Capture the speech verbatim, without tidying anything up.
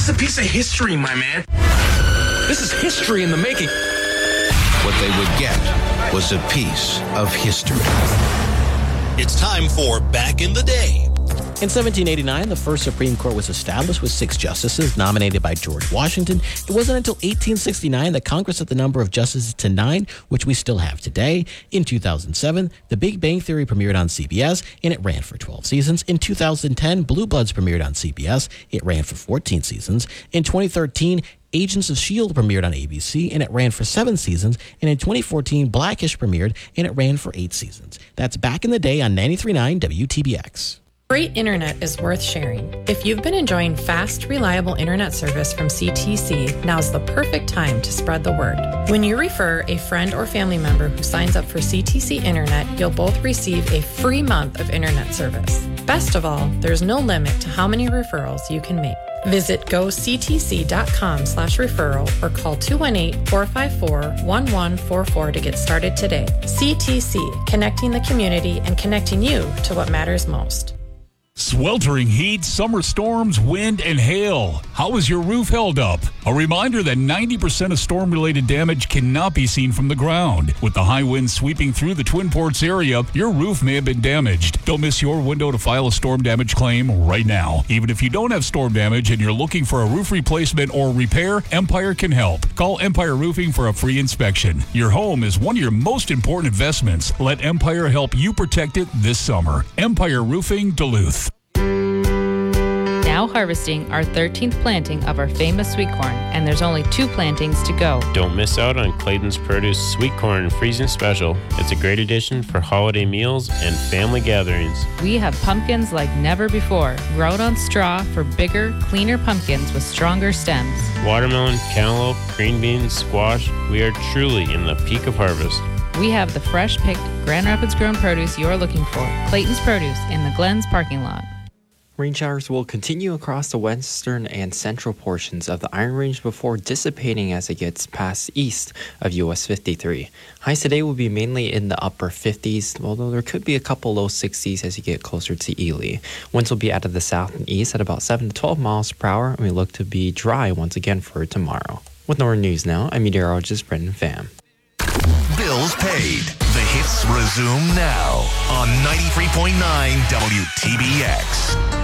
is a piece of history, my man. This is history in the making. What they would get was a piece of history. It's time for Back in the Day. In seventeen eighty-nine, the first Supreme Court was established with six justices nominated by George Washington. It wasn't until eighteen sixty-nine that Congress set the number of justices to nine, which we still have today. In two thousand seven, The Big Bang Theory premiered on C B S, and it ran for twelve seasons. In two thousand ten, Blue Bloods premiered on C B S. It ran for fourteen seasons. In twenty thirteen, Agents of S H I E L D premiered on A B C, and it ran for seven seasons. And in twenty fourteen, Blackish premiered, and it ran for eight seasons. That's Back in the Day on ninety-three point nine W T B X. Great internet is worth sharing. If you've been enjoying fast, reliable internet service from C T C, now's the perfect time to spread the word. When you refer a friend or family member who signs up for C T C Internet, you'll both receive a free month of internet service. Best of all, there's no limit to how many referrals you can make. Visit goctc.com slash referral or call two one eight, four five four, one one four four to get started today. C T C, connecting the community and connecting you to what matters most. Sweltering heat, summer storms, wind, and hail. How is your roof held up? A reminder that ninety percent of storm-related damage cannot be seen from the ground. With the high winds sweeping through the Twin Ports area, your roof may have been damaged. Don't miss your window to file a storm damage claim right now. Even if you don't have storm damage and you're looking for a roof replacement or repair, Empire can help. Call Empire Roofing for a free inspection. Your home is one of your most important investments. Let Empire help you protect it this summer. Empire Roofing, Duluth. Now harvesting our thirteenth planting of our famous sweet corn, and there's only two plantings to go. Don't miss out on Clayton's Produce Sweet Corn Freezing Special. It's a great addition for holiday meals and family gatherings. We have pumpkins like never before, grown on straw for bigger, cleaner pumpkins with stronger stems. Watermelon, cantaloupe, green beans, squash, we are truly in the peak of harvest. We have the fresh-picked, Grand Rapids-grown produce you're looking for. Clayton's Produce in the Glens parking lot. Rain showers will continue across the western and central portions of the Iron Range before dissipating as it gets past east of U S fifty-three. Highs today will be mainly in the upper fifties, although there could be a couple low sixties as you get closer to Ely. Winds will be out of the south and east at about seven to twelve miles per hour, and we look to be dry once again for tomorrow. With more news now, I'm meteorologist Brendan Pham. Bills paid. The hits resume now on ninety-three point nine W T B X.